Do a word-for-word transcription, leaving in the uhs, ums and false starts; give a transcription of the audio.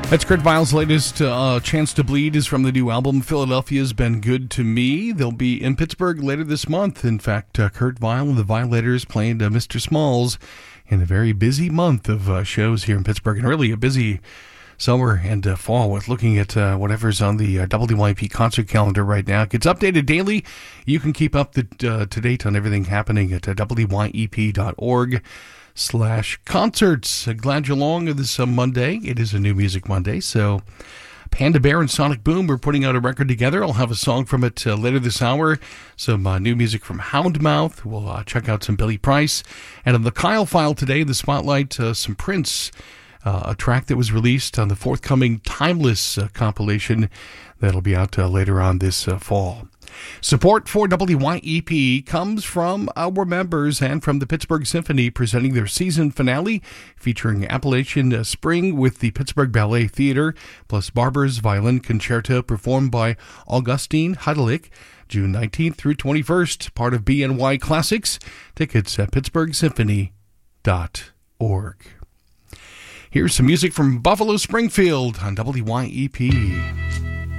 That's Kurt Vile's latest uh, Chance to Bleed is from the new album Philadelphia's Been Good to Me. They'll be in Pittsburgh later this month. In fact, uh, Kurt Vile and the Violators played uh, Mister Smalls in a very busy month of uh, shows here in Pittsburgh, and really a busy summer and uh, fall with looking at uh, whatever's on the uh, W Y P concert calendar right now. It gets updated daily. You can keep up the, uh, to date on everything happening at uh, W Y E P dot org. slash concerts. Glad you're along this uh, Monday. It is a New Music Monday, so Panda Bear and Sonic Boom are putting out a record together. I'll have a song from it uh, later this hour. Some uh, new music from Houndmouth. We'll uh, check out some Billy Price. And on the Kyle File today, the spotlight, uh, some Prince, uh, a track that was released on the forthcoming Timeless uh, compilation that'll be out uh, later on this uh, fall. Support for W Y E P comes from our members and from the Pittsburgh Symphony presenting their season finale featuring Appalachian Spring with the Pittsburgh Ballet Theater plus Barber's Violin Concerto performed by Augustine Heidelich June nineteenth through twenty-first, part of B N Y Classics. Tickets at pittsburgh symphony dot org. Here's some music from Buffalo Springfield on W Y E P.